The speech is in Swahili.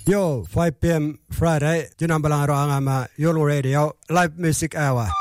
Yo 5 p.m. Friday จุนัมบลังรองอามา Yolo Radio Live Music Hour